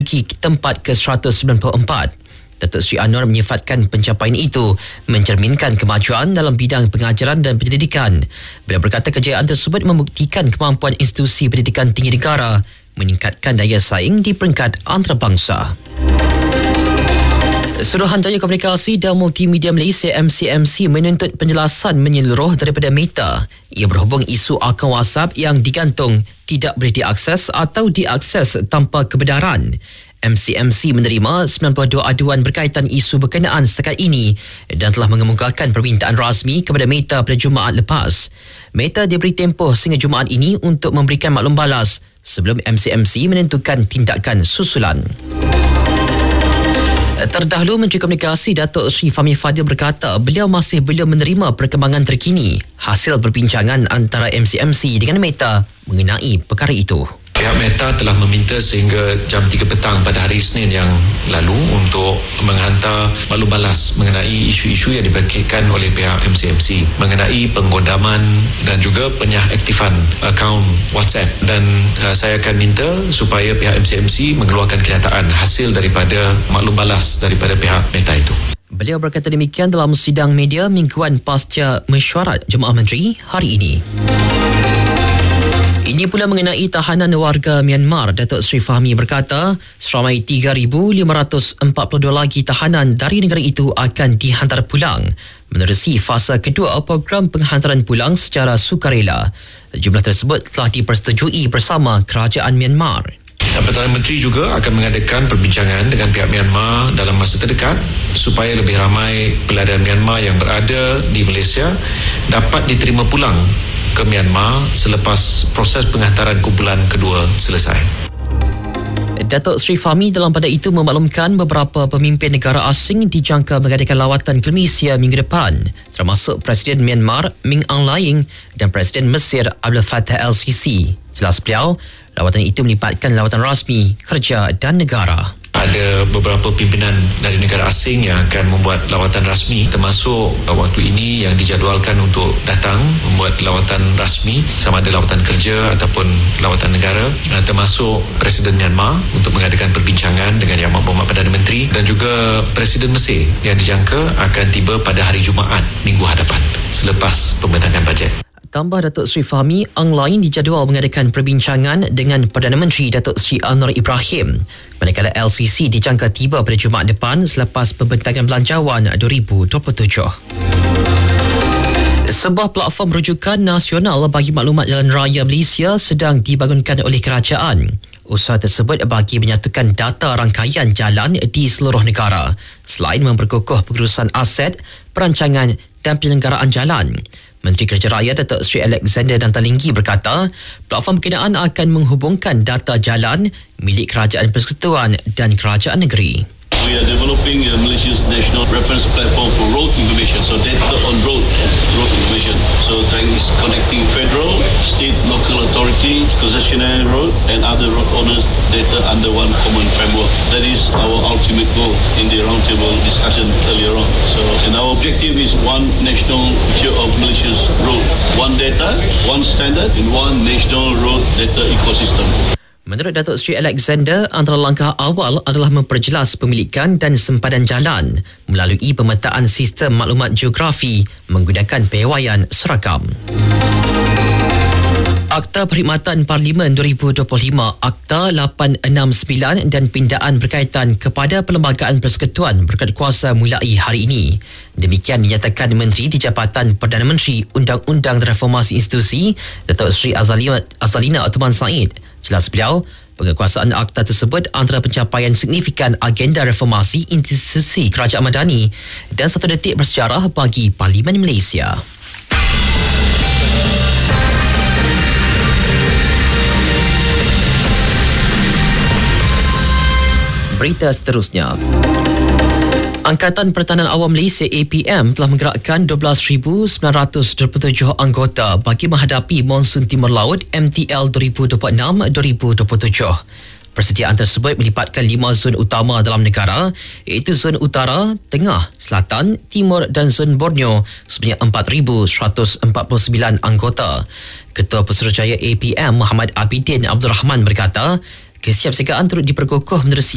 menduduki tempat ke-194. Datuk Seri Anwar menyifatkan pencapaian itu mencerminkan kemajuan dalam bidang pengajaran dan penyelidikan. Beliau berkata kejayaan tersebut membuktikan kemampuan institusi pendidikan tinggi negara meningkatkan daya saing di peringkat antarabangsa. Suruhanjaya Komunikasi dan Multimedia Malaysia MCMC menuntut penjelasan menyeluruh daripada Meta. Ia berhubung isu akaun WhatsApp yang digantung tidak boleh diakses atau diakses tanpa kebenaran. MCMC menerima 92 aduan berkaitan isu berkenaan setakat ini dan telah mengemukakan permintaan rasmi kepada Meta pada Jumaat lepas. Meta diberi tempoh sehingga Jumaat ini untuk memberikan maklum balas sebelum MCMC menentukan tindakan susulan. Terdahulu, Menteri Komunikasi Datuk Seri Fahmi Fadzil berkata beliau masih belum menerima perkembangan terkini hasil perbincangan antara MCMC dengan Meta mengenai perkara itu. Pihak Meta telah meminta sehingga jam 3 petang pada hari Isnin yang lalu untuk menghantar maklum balas mengenai isu-isu yang dibangkitkan oleh pihak MCMC mengenai penggodaman dan juga penyaktifan akaun WhatsApp, dan saya akan minta supaya pihak MCMC mengeluarkan kenyataan hasil daripada maklum balas daripada pihak Meta itu. Beliau berkata demikian dalam sidang media mingguan pasca mesyuarat Jemaah Menteri hari ini. Ini pula mengenai tahanan warga Myanmar. Datuk Seri Fahmi berkata seramai 3,542 lagi tahanan dari negara itu akan dihantar pulang menerusi fasa kedua program penghantaran pulang secara sukarela. Jumlah tersebut telah dipersetujui bersama kerajaan Myanmar. Perdana Menteri juga akan mengadakan perbincangan dengan pihak Myanmar dalam masa terdekat supaya lebih ramai peladan Myanmar yang berada di Malaysia dapat diterima pulang ke Myanmar selepas proses penghantaran kumpulan kedua selesai. Datuk Seri Fahmi dalam pada itu memaklumkan beberapa pemimpin negara asing dijangka mengadakan lawatan ke Malaysia minggu depan, termasuk Presiden Myanmar Min Aung Hlaing dan Presiden Mesir Abdel Fattah el-Sisi. Jelas beliau, lawatan itu melibatkan lawatan rasmi, kerja dan negara. Ada beberapa pimpinan dari negara asing yang akan membuat lawatan rasmi, termasuk waktu ini yang dijadualkan untuk datang membuat lawatan rasmi sama ada lawatan kerja ataupun lawatan negara, termasuk Presiden Myanmar untuk mengadakan perbincangan dengan Yang Berhormat Perdana Menteri dan juga Presiden Mesir yang dijangka akan tiba pada hari Jumaat minggu hadapan selepas pembentangan bajet. Tambah Datuk Seri Fahmi, Aung Hlaing dijadual mengadakan perbincangan dengan Perdana Menteri Datuk Seri Anwar Ibrahim, manakala LCC dijangka tiba pada Jumaat depan selepas pembentangan belanjawan 2027. Sebuah platform rujukan nasional bagi maklumat jalan raya Malaysia sedang dibangunkan oleh kerajaan. Usaha tersebut bagi menyatukan data rangkaian jalan di seluruh negara selain memperkukuh pengurusan aset, perancangan dan penyelenggaraan jalan. Menteri Kerja Raya Datuk Seri Alexander Dantalinggi berkata, platform berkenaan akan menghubungkan data jalan milik Kerajaan Persekutuan dan Kerajaan Negeri. We are developing Malaysia's national reference platform for road information, so data on road information. So that is connecting federal, state, local authority, concessionaire road and other road owners data under one common framework. That is our ultimate goal in the roundtable discussion earlier on. So, and our objective is one national picture of Malaysia's road, one data, one standard, and one national road data ecosystem. Menurut Datuk Seri Alexander, antara langkah awal adalah memperjelas pemilikan dan sempadan jalan melalui pemetaan sistem maklumat geografi menggunakan piawaian seragam. Akta Perkhidmatan Parlimen 2025, Akta 869 dan pindaan berkaitan kepada Perlembagaan Persekutuan berkuasa mulai hari ini. Demikian dinyatakan Menteri di Jabatan Perdana Menteri Undang-Undang dan Reformasi Institusi Datuk Seri Azalina Othman Said. Jelas beliau, penguasaan akta tersebut antara pencapaian signifikan agenda reformasi institusi kerajaan madani dan satu detik bersejarah bagi Parlimen Malaysia. Berita seterusnya. Angkatan Pertahanan Awam Malaysia APM telah menggerakkan 12,927 anggota bagi menghadapi Monsun Timur Laut MTL 2026-2027. Persediaan tersebut melibatkan 5 zon utama dalam negara iaitu zon utara, tengah, selatan, timur dan zon Borneo sebanyak 4,149 anggota. Ketua Pesuruhjaya APM Muhammad Abidin Abdul Rahman berkata, kesiapsiagaan turut diperkukuh menerusi